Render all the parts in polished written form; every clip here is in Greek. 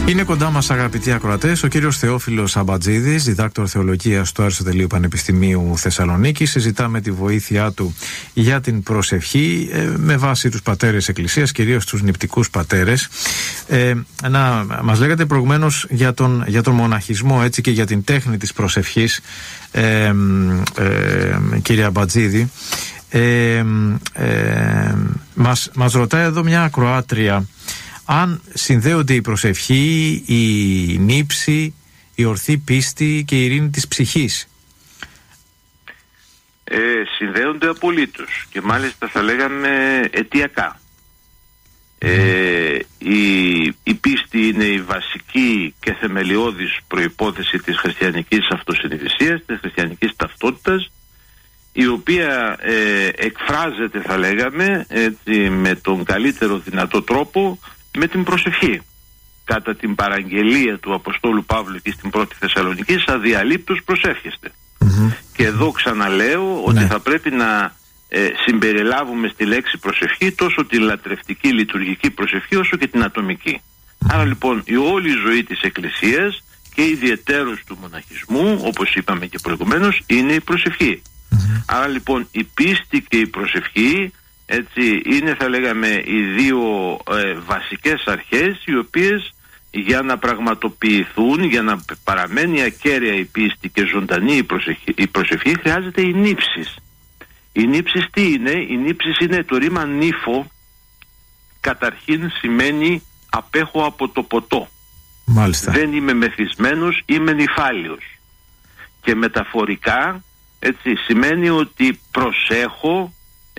Είναι κοντά μας, αγαπητοί ακροατές, ο κύριος Θεόφιλος Αμπατζίδης, διδάκτορ θεολογίας στο Αριστοτελείου Πανεπιστημίου Θεσσαλονίκης. Συζητάμε τη βοήθειά του για την προσευχή με βάση τους πατέρες Εκκλησίας, κυρίως τους νηπτικούς πατέρες. Μας λέγατε προηγουμένως για τον μοναχισμό, έτσι, και για την τέχνη της προσευχής, κύριε Αμπατζίδη. Μας ρωτάει εδώ μια ακροάτρια αν συνδέονται η προσευχή, η νύψη, η ορθή πίστη και η ειρήνη της ψυχής. Συνδέονται απολύτως και μάλιστα θα λέγαμε αιτιακά. Η πίστη είναι η βασική και θεμελιώδης προϋπόθεση της χριστιανικής αυτοσυνειδησίας, της χριστιανικής ταυτότητας, η οποία εκφράζεται, θα λέγαμε, έτσι, με τον καλύτερο δυνατό τρόπο με την προσευχή. Κατά την παραγγελία του Αποστόλου Παύλου και στην πρώτη Θεσσαλονικής, αδιαλείπτως προσεύχεστε. Και εδώ ξαναλέω ότι θα πρέπει να συμπεριλάβουμε στη λέξη προσευχή τόσο τη λατρευτική λειτουργική προσευχή όσο και την ατομική. Άρα λοιπόν η όλη ζωή της Εκκλησίας και ιδιαιτέρως του μοναχισμού, όπως είπαμε και προηγουμένως, είναι η προσευχή. Άρα λοιπόν η πίστη και η προσευχή, έτσι, είναι, θα λέγαμε, οι δύο βασικές αρχές, οι οποίες για να πραγματοποιηθούν, για να παραμένει ακέραια η πίστη και ζωντανή η προσευχή, χρειάζεται η νύψης. Η νύψης τι είναι? Η νύψης είναι το ρήμα νύφο, καταρχήν σημαίνει απέχω από το ποτό. Μάλιστα. Δεν είμαι μεθυσμένος, είμαι νυφάλιος. Και μεταφορικά, έτσι, σημαίνει ότι προσέχω,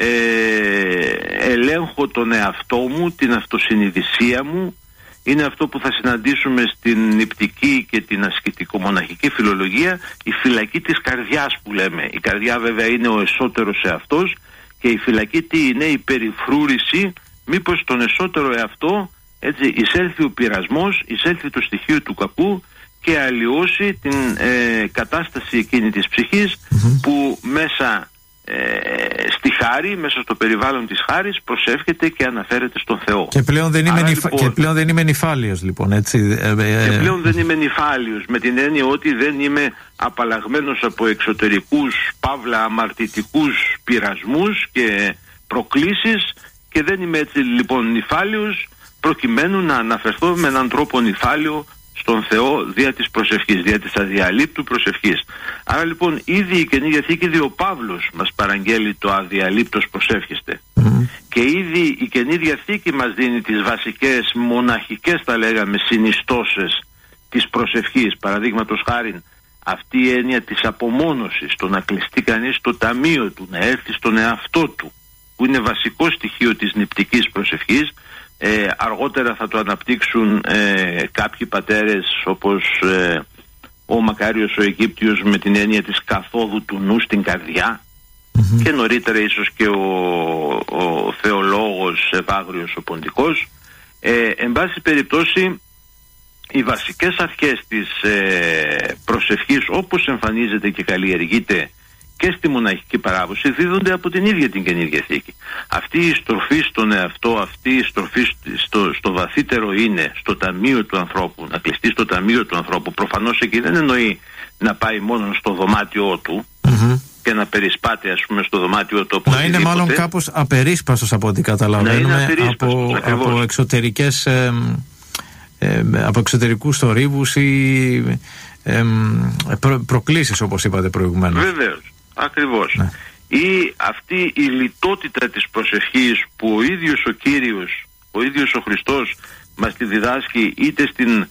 ελέγχω τον εαυτό μου, την αυτοσυνειδησία μου. Είναι αυτό που θα συναντήσουμε στην νηπτική και την ασκητικομοναχική φιλολογία, η φυλακή της καρδιάς που λέμε. Η καρδιά βέβαια είναι ο εσωτερός εαυτός και η φυλακή τι είναι? Η περιφρούρηση, μήπως στον εσωτερό εαυτό, έτσι, εισέλθει ο πειρασμός, εισέλθει το στοιχείο του κακού και αλλοιώσει την κατάσταση εκείνη της ψυχής που μέσα στη χάρη, μέσα στο περιβάλλον της χάρης, προσεύχεται και αναφέρεται στον Θεό. Και πλέον δεν είμαι νυφάλιος, λοιπόν, έτσι. Και πλέον δεν είμαι νυφάλιος, με την έννοια ότι δεν είμαι απαλλαγμένος από εξωτερικούς, παύλα αμαρτητικούς πειρασμούς και προκλήσεις, και δεν είμαι έτσι λοιπόν νυφάλιος, προκειμένου να αναφερθώ με έναν τρόπο νυφάλιο στον Θεό δια της προσευχής, δια της αδιαλείπτου προσευχής. Άρα λοιπόν ήδη η Καινή Διαθήκη, ήδη ο Παύλος μας παραγγέλει το αδιαλείπτος προσεύχεστε. Και ήδη η Καινή Διαθήκη μας δίνει τις βασικές μοναχικές, θα λέγαμε, συνιστώσεις της προσευχής. Παραδείγματος χάριν αυτή η έννοια της απομόνωσης, το να κλειστεί κανείς στο ταμείο του, να έρθει στον εαυτό του, που είναι βασικό στοιχείο της νηπτικής προσευχής. Αργότερα θα το αναπτύξουν κάποιοι πατέρες, όπως ο Μακάριος ο Αιγύπτιος, με την έννοια της καθόδου του νου στην καρδιά, και νωρίτερα ίσως και ο θεολόγος Ευάγριος ο Ποντικός. Εν πάση περιπτώσει, οι βασικές αρχές της προσευχής, όπως εμφανίζεται και καλλιεργείται και στη μοναχική παράδοση, δίδονται από την ίδια την Καινή Διαθήκη. Αυτή η στροφή στον εαυτό, αυτή η στροφή στο βαθύτερο είναι, στο ταμείο του ανθρώπου, να κλειστεί στο ταμείο του ανθρώπου. Προφανώς εκεί δεν εννοεί να πάει μόνο στο δωμάτιό του και να περισπάται, ας πούμε, στο δωμάτιό του. Να είναι μάλλον κάπως απερίσπαστος, από ό,τι καταλαβαίνουμε, από εξωτερικές, από εξωτερικούς θορύβους ή προκλήσεις, όπως είπατε προηγουμένως. Βεβαίως. Ακριβώς. Ναι. Ή αυτή η λιτότητα της προσευχής που ο ίδιος ο Κύριος, ο ίδιος ο Χριστός μας τη διδάσκει, είτε στην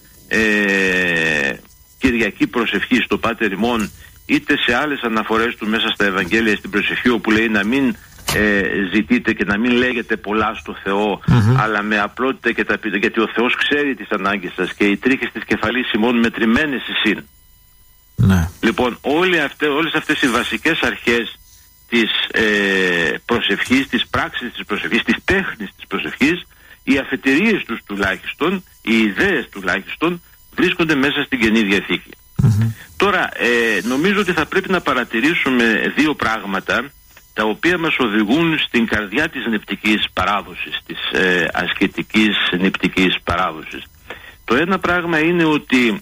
Κυριακή προσευχή, στο Πάτερ ημών, είτε σε άλλες αναφορές του μέσα στα Ευαγγέλια στην προσευχή, όπου λέει να μην ζητείτε και να μην λέγετε πολλά στο Θεό, αλλά με απλότητα και ταπεινότητα, γιατί ο Θεός ξέρει τις ανάγκες σας και οι τρίχες της κεφαλής ημών μετρημένες εισήν. Ναι. Λοιπόν, όλες αυτές οι βασικές αρχές της προσευχής, της πράξης της προσευχής, της τέχνης της προσευχής, οι αφετηρίες τους τουλάχιστον, οι ιδέες τουλάχιστον, βρίσκονται μέσα στην Καινή Διαθήκη. Τώρα, νομίζω ότι θα πρέπει να παρατηρήσουμε δύο πράγματα, τα οποία μας οδηγούν στην καρδιά της νηπτικής παράδοσης, της ασκητικής νηπτικής παράδοσης. Το ένα πράγμα είναι ότι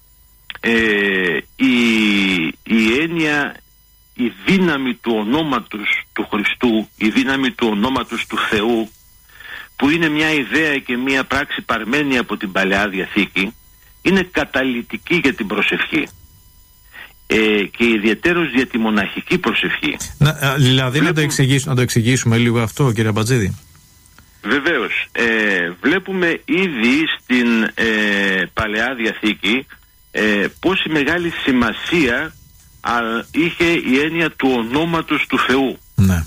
η έννοια, η δύναμη του ονόματος του Χριστού, η δύναμη του ονόματος του Θεού, που είναι μια ιδέα και μια πράξη παρμένη από την Παλαιά Διαθήκη, είναι καταλυτική για την προσευχή, και ιδιαιτέρως για τη μοναχική προσευχή. Δηλαδή να το εξηγήσουμε λίγο αυτό, κύριε Αμπατζίδη. Βεβαίως. Βλέπουμε ήδη στην Παλαιά Διαθήκη πόση μεγάλη σημασία είχε η έννοια του ονόματος του Θεού. Ναι.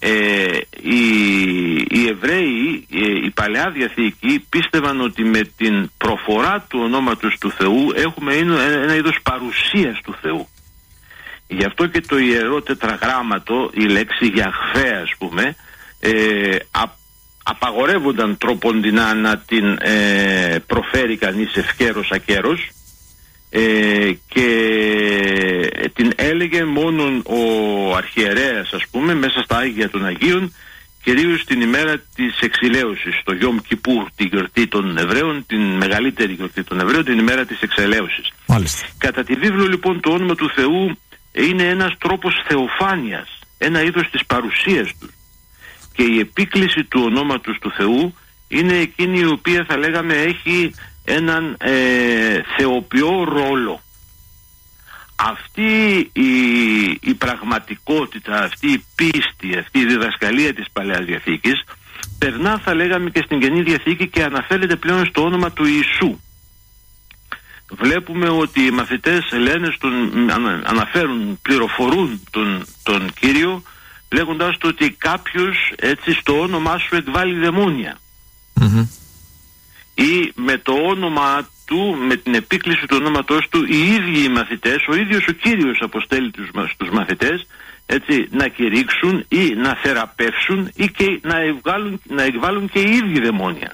Οι Εβραίοι, η Παλαιά Διαθήκη, πίστευαν ότι με την προφορά του ονόματος του Θεού έχουμε ένα είδος παρουσίας του Θεού. Γι' αυτό και το Ιερό Τετραγράμματο, η λέξη Γιαχβέ, ας πούμε, απαγορεύονταν τροποντινά να την προφέρει κανείς ευκαίρος ακέρος, και την έλεγε μόνον ο αρχιερέας, ας πούμε, μέσα στα Άγια των Αγίων, κυρίως την ημέρα της εξηλαίωσης, το Γιόμ Κιπούρ, την γιορτή των Εβραίων, την μεγαλύτερη γιορτή των Εβραίων, την ημέρα της εξηλαίωσης. Μάλιστα. Κατά τη βίβλο λοιπόν το όνομα του Θεού είναι ένας τρόπος θεοφάνειας, ένα είδος της παρουσίας του, και η επίκληση του ονόματος του Θεού είναι εκείνη η οποία, θα λέγαμε, έχει έναν θεοποιό ρόλο. Αυτή η πραγματικότητα, αυτή η πίστη, αυτή η διδασκαλία της Παλαιάς Διαθήκης περνά, θα λέγαμε, και στην Καινή Διαθήκη και αναφέρεται πλέον στο όνομα του Ιησού. Βλέπουμε ότι οι μαθητές λένε αναφέρουν, πληροφορούν τον Κύριο, λέγοντας το ότι κάποιος έτσι στο όνομά σου εκβάλλει δαιμόνια. Mm-hmm. Ή με το όνομα του, με την επίκληση του ονόματός του, οι ίδιοι οι μαθητές, ο ίδιος ο Κύριος αποστέλει τους μαθητές, έτσι, να κηρύξουν ή να θεραπεύσουν ή και να εκβάλλουν και οι ίδιοι δαιμόνια.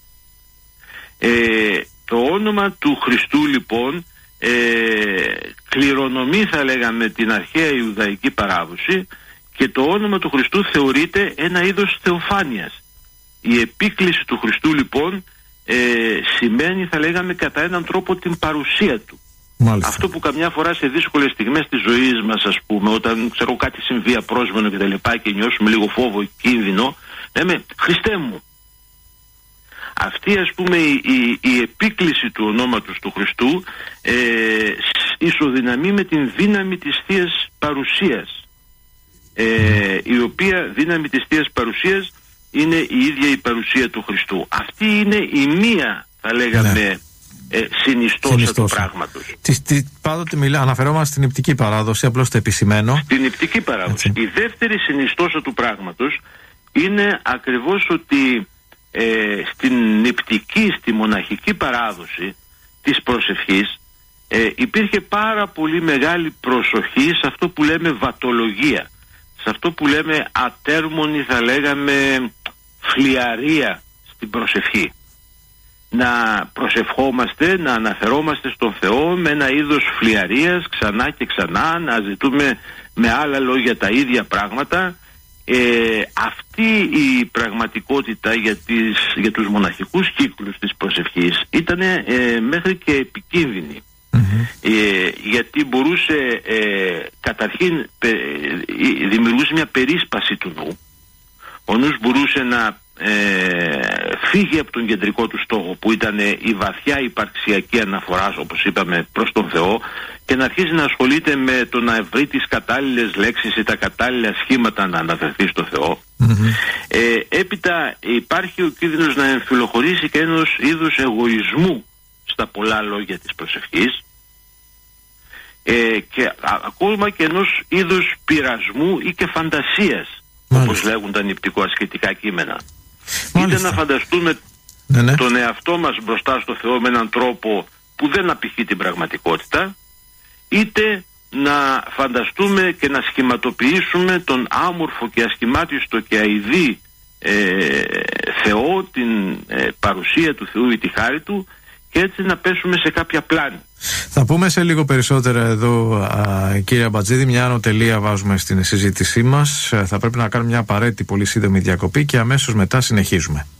Το όνομα του Χριστού λοιπόν κληρονομεί, θα λέγαμε, την αρχαία Ιουδαϊκή παράδοση, και το όνομα του Χριστού θεωρείται ένα είδος θεοφάνειας. Η επίκληση του Χριστού λοιπόν σημαίνει, θα λέγαμε, κατά έναν τρόπο την παρουσία του. Μάλιστα. Αυτό που καμιά φορά σε δύσκολες στιγμές της ζωής μας, ας πούμε, όταν ξέρω κάτι συμβεί απρόσμενο και τα λοιπά και νιώσουμε λίγο φόβο ή κίνδυνο, λέμε Χριστέ μου. Αυτή, ας πούμε, η επίκληση του ονόματος του Χριστού ισοδυναμεί με την δύναμη της Θείας Παρουσίας, η οποία δύναμη της Θείας Παρουσίας είναι η ίδια η παρουσία του Χριστού. Αυτή είναι η μία, θα λέγαμε, συνιστόσα του πράγματος. Πάντοτε αναφερόμαστε στην νηπτική παράδοση, απλώς το επισημαίνω. Την νηπτική παράδοση. Έτσι. Η δεύτερη συνιστόσα του πράγματος είναι ακριβώς ότι στην νηπτική, στη μοναχική παράδοση της προσευχής υπήρχε πάρα πολύ μεγάλη προσοχή σε αυτό που λέμε βατολογία, σε αυτό που λέμε ατέρμονη, θα λέγαμε, φλιαρία στην προσευχή. Να προσευχόμαστε, να αναφερόμαστε στον Θεό με ένα είδος φλιαρίας ξανά και ξανά, να ζητούμε με άλλα λόγια τα ίδια πράγματα. Αυτή η πραγματικότητα για τους μοναχικούς κύκλους της προσευχής ήταν μέχρι και επικίνδυνη. Γιατί μπορούσε καταρχήν δημιουργούσε μια περίσπαση του νου. Ο νους μπορούσε να φύγει από τον κεντρικό του στόχο, που ήταν η βαθιά υπαρξιακή αναφορά, όπως είπαμε, προς τον Θεό, και να αρχίσει να ασχολείται με το να βρει τις κατάλληλες λέξεις ή τα κατάλληλα σχήματα να αναφερθεί στο Θεό. Έπειτα υπάρχει ο κίνδυνος να εμφυλοχωρήσει και ενός είδους εγωισμού στα πολλά λόγια της προσευχής, και ακόμα και ενός είδους πειρασμού ή και φαντασίας, όπως λέγουν τα νηπτικοασκητικά κείμενα. Είτε να φανταστούμε τον εαυτό μας μπροστά στο Θεό με έναν τρόπο που δεν απηχεί την πραγματικότητα, είτε να φανταστούμε και να σχηματοποιήσουμε τον άμορφο και ασχημάτιστο και αηδή Θεό, την παρουσία του Θεού ή τη χάρη του, και έτσι να πέσουμε σε κάποια πλάνη. Θα πούμε σε λίγο περισσότερα εδώ, κύριε Αμπατζίδη. Μια άνω τελεία βάζουμε στην συζήτησή μας. Θα πρέπει να κάνουμε μια απαραίτητη πολύ σύντομη διακοπή και αμέσως μετά συνεχίζουμε.